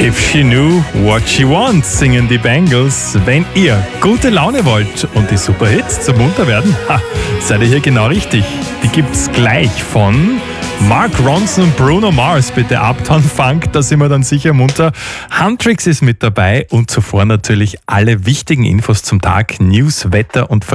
If she knew what she wants, singen die Bangles. Wenn ihr gute Laune wollt und die Superhits zum munter werden, seid ihr hier genau richtig. Die gibt's gleich von Mark Ronson und Bruno Mars. Bitte Uptown Funk, da sind wir dann sicher munter. Huntrix ist mit dabei und zuvor natürlich alle wichtigen Infos zum Tag, News, Wetter und